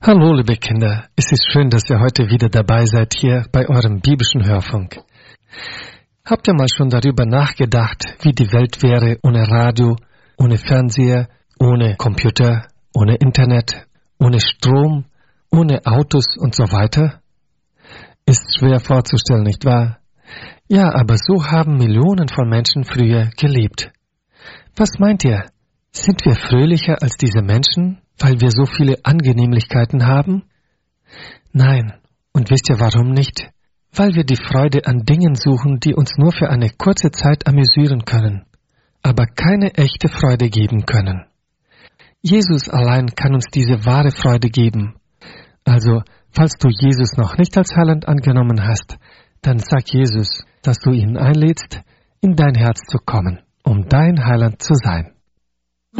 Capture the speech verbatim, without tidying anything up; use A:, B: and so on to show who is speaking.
A: Hallo, liebe Kinder, es ist schön, dass ihr heute wieder dabei seid hier bei eurem biblischen Hörfunk. Habt ihr mal schon darüber nachgedacht, wie die Welt wäre ohne Radio, ohne Fernseher, ohne Computer, ohne Internet, ohne Strom, ohne Autos und so weiter? Ist schwer vorzustellen, nicht wahr? Ja, aber so haben Millionen von Menschen früher gelebt. Was meint ihr? Sind wir fröhlicher als diese Menschen, weil wir so viele Angenehmlichkeiten haben? Nein. Und wisst ihr warum nicht? Weil wir die Freude an Dingen suchen, die uns nur für eine kurze Zeit amüsieren können, aber keine echte Freude geben können. Jesus allein kann uns diese wahre Freude geben. Also, falls du Jesus noch nicht als Heiland angenommen hast, dann sag Jesus, dass du ihn einlädst, in dein Herz zu kommen, um dein Heiland zu sein.